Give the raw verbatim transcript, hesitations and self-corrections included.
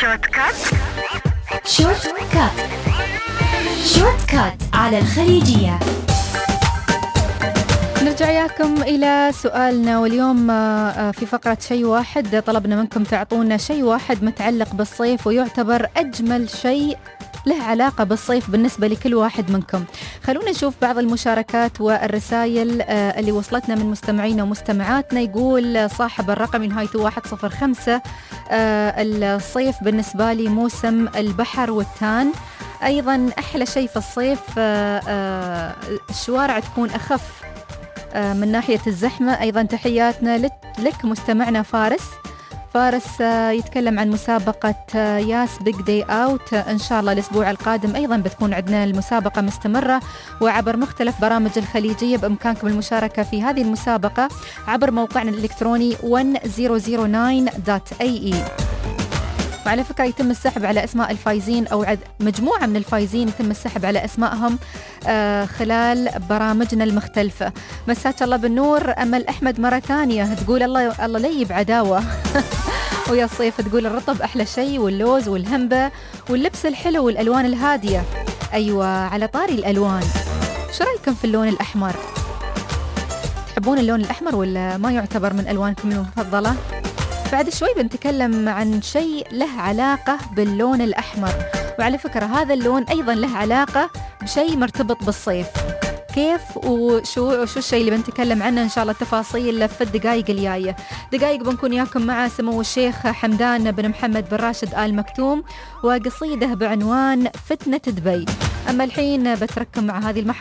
شورت كات. شورت كات شورت كات على الخليجية. نرجع ياكم إلى سؤالنا، واليوم في فقرة شيء واحد طلبنا منكم تعطونا شيء واحد متعلق بالصيف ويعتبر أجمل شيء له علاقة بالصيف بالنسبة لكل واحد منكم. خلونا نشوف بعض المشاركات والرسائل اللي وصلتنا من مستمعين ومستمعاتنا. يقول صاحب الرقم نهايته واحد صفر خمسة: الصيف بالنسبة لي موسم البحر والتان. أيضا أحلى شيء في الصيف الشوارع تكون أخف من ناحية الزحمة. أيضا تحياتنا لك مستمعنا فارس. فارس يتكلم عن مسابقة ياس بيج داي أوت، إن شاء الله الأسبوع القادم أيضا بتكون عندنا المسابقة مستمرة وعبر مختلف برامج الخليجية. بإمكانكم المشاركة في هذه المسابقة عبر موقعنا الإلكتروني واحد صفر صفر تسعة دوت إيه إي. وعلى فكرة يتم السحب على أسماء الفايزين أو مجموعة من الفايزين يتم السحب على أسمائهم خلال برامجنا المختلفة. مساك الله بالنور. أمل أحمد مرة ثانية تقول الله الله لي بعداوة ويا الصيف تقول الرطب أحلى شيء واللوز والهمبة واللبس الحلو والألوان الهادية. أيوة، على طاري الألوان، شو رأيكم في اللون الأحمر؟ تحبون اللون الأحمر ولا ما يعتبر من ألوانكم المفضلة؟ بعد شوي بنتكلم عن شيء له علاقة باللون الأحمر، وعلى فكرة هذا اللون أيضا له علاقة بشيء مرتبط بالصيف. كيف وشو شو الشيء اللي بنتكلم عنه إن شاء الله التفاصيل في الدقائق الجاية. دقائق بنكون ياكم مع سمو الشيخ حمدان بن محمد بن راشد آل مكتوم وقصيدة بعنوان فتنة دبي. أما الحين بترككم مع هذه المحطة.